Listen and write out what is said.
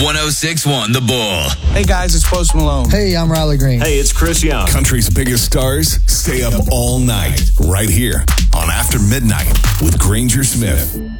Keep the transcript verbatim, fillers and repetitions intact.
one oh six point one The Bull. Hey guys, it's Post Malone. Hey, I'm Riley Green. Hey, it's Chris Young. Country's biggest stars stay up all night right here on After Midnight with Granger Smith.